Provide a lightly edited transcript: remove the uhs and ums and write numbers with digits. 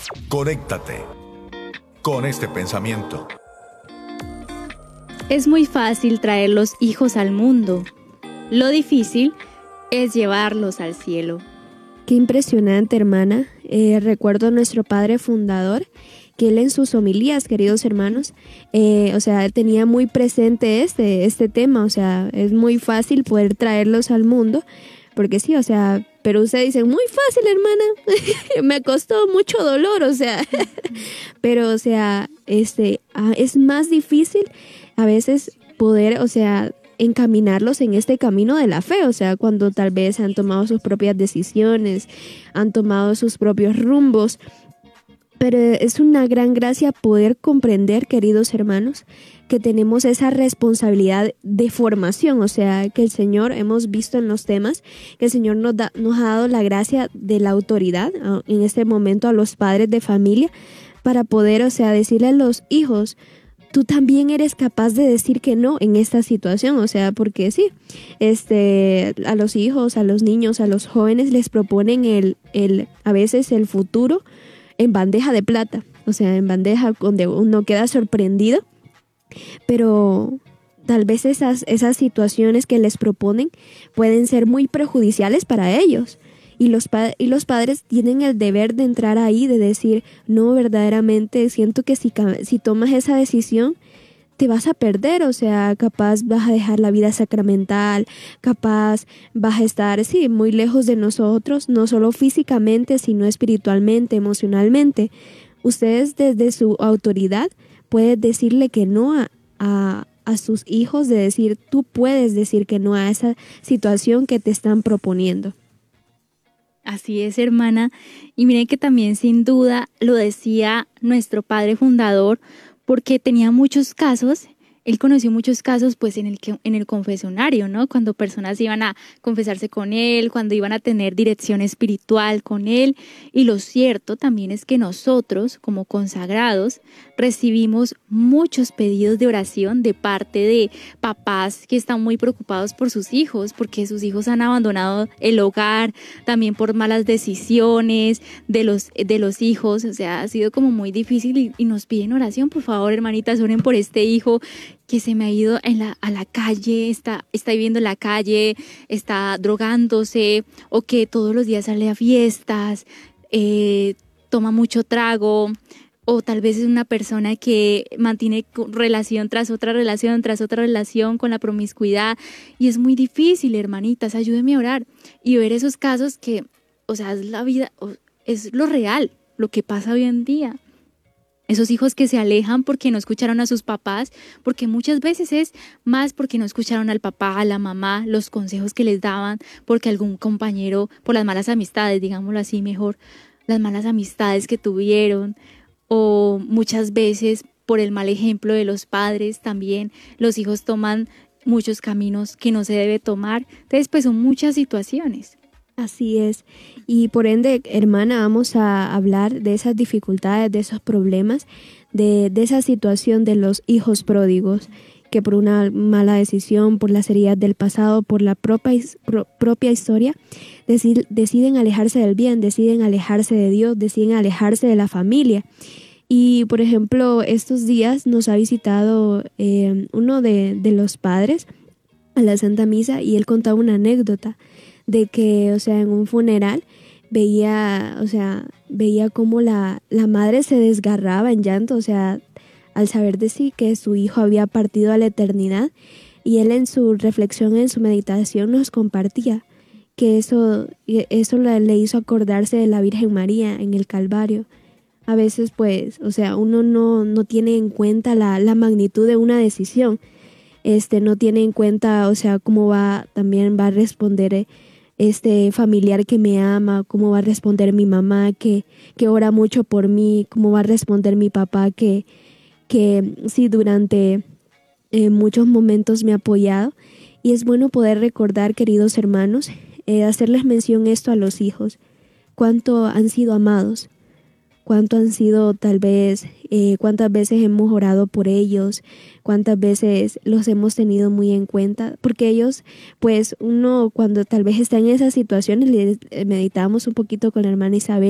Conéctate con este pensamiento. Es muy fácil traer los hijos al mundo. Lo difícil es llevarlos al cielo. Qué impresionante, hermana. Recuerdo a nuestro padre fundador, que él en sus homilías, queridos hermanos, él tenía muy presente este tema. O sea, es muy fácil poder traerlos al mundo, porque sí, pero usted dice, muy fácil, hermana, me costó mucho dolor, pero, es más difícil a veces poder, encaminarlos en este camino de la fe, cuando tal vez han tomado sus propias decisiones, han tomado sus propios rumbos. Pero es una gran gracia poder comprender, queridos hermanos, que tenemos esa responsabilidad de formación, que el Señor, hemos visto en los temas, que el Señor nos ha dado la gracia de la autoridad, en este momento a los padres de familia, para poder, decirle a los hijos, tú también eres capaz de decir que no en esta situación, porque sí, a los hijos, a los niños, a los jóvenes les proponen a veces el futuro en bandeja de plata, en bandeja donde uno queda sorprendido, pero tal vez esas situaciones que les proponen pueden ser muy perjudiciales para ellos. Y los padres tienen el deber de entrar ahí, de decir, no, verdaderamente siento que si tomas esa decisión, te vas a perder, capaz vas a dejar la vida sacramental, capaz vas a estar, muy lejos de nosotros, no solo físicamente, sino espiritualmente, emocionalmente. Ustedes desde su autoridad pueden decirle que no a sus hijos, de decir, tú puedes decir que no a esa situación que te están proponiendo. Así es, hermana. Y miren que también sin duda lo decía nuestro padre fundador, porque tenía muchos casos, él conoció muchos casos pues en el confesionario, ¿no? Cuando personas iban a confesarse con él, cuando iban a tener dirección espiritual con él. Y lo cierto también es que nosotros, como consagrados, recibimos muchos pedidos de oración de parte de papás que están muy preocupados por sus hijos, porque sus hijos han abandonado el hogar, también por malas decisiones de los hijos. Ha sido como muy difícil y nos piden oración. Por favor, hermanitas, oren por este hijo que se me ha ido a la calle, está viviendo en la calle, está drogándose, o que todos los días sale a fiestas, toma mucho trago, o tal vez es una persona que mantiene relación tras otra relación con la promiscuidad, y es muy difícil, hermanitas, ayúdenme a orar y ver esos casos que, es la vida, es lo real, lo que pasa hoy en día. Esos hijos que se alejan porque no escucharon a sus papás, porque muchas veces es más porque no escucharon al papá, a la mamá, los consejos que les daban, porque algún compañero, por las malas amistades, digámoslo así mejor, las malas amistades que tuvieron, o muchas veces por el mal ejemplo de los padres también, los hijos toman muchos caminos que no se debe tomar. Entonces, pues son muchas situaciones. Así es, y por ende, hermana, vamos a hablar de esas dificultades, de esos problemas, de esa situación de los hijos pródigos, que por una mala decisión, por las heridas del pasado, por la propia historia, deciden alejarse del bien, deciden alejarse de Dios, deciden alejarse de la familia. Y, por ejemplo, estos días nos ha visitado uno de los padres a la Santa Misa, y él contaba una anécdota de que, en un funeral veía cómo la madre se desgarraba en llanto, al saber de sí que su hijo había partido a la eternidad, y él en su reflexión, en su meditación, nos compartía que eso le hizo acordarse de la Virgen María en el Calvario. A veces, pues, uno no tiene en cuenta la magnitud de una decisión, no tiene en cuenta, cómo también va a responder este familiar que me ama, cómo va a responder mi mamá que ora mucho por mí, cómo va a responder mi papá que sí, durante muchos momentos me ha apoyado. Y es bueno poder recordar, queridos hermanos, hacerles mención esto a los hijos, cuánto han sido amados, cuánto han sido tal vez, cuántas veces hemos orado por ellos, cuántas veces los hemos tenido muy en cuenta, porque ellos, pues uno cuando tal vez está en esas situaciones, meditamos un poquito con la hermana Isabel,